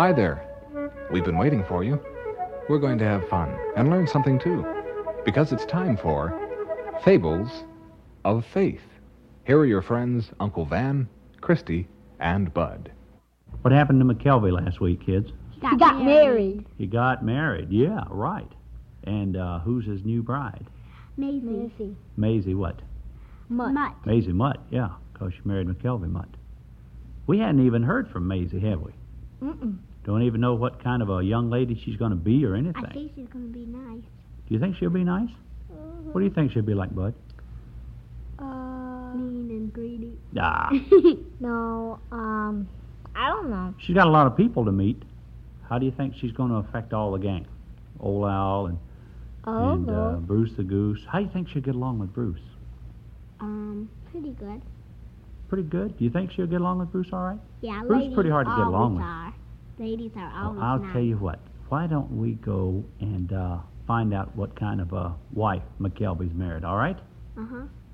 Hi there. We've been waiting for you. We're going to have fun and learn something too, because it's time for Fables of Faith. Here are your friends, Uncle Van, Christy, and Bud. What happened to McKelvey last week, kids? He got married. He got married, yeah, right. And who's his new bride? Maisie. Maisie what? Mutt. Maisie Mutt, yeah, because she married McKelvey Mutt. We hadn't even heard from Maisie, have we? Mm-mm. Don't even know what kind of a young lady she's going to be or anything. I think she's going to be nice. Do you think she'll be nice? What do you think she'll be like, Bud? Mean and greedy. Ah, No, I don't know. she's got a lot of people to meet. How do you think she's going to affect all the gang? Old Al and Bruce the Goose. How do you think she'll get along with Bruce? Pretty good. Pretty good. Do you think she'll get along with Bruce all right? Yeah, Bruce ladies pretty hard to get along with. are. Ladies are Well, always I'll nice. tell you what. Why don't we go and find out what kind of a wife McKelvey's married, all right? Uh-huh.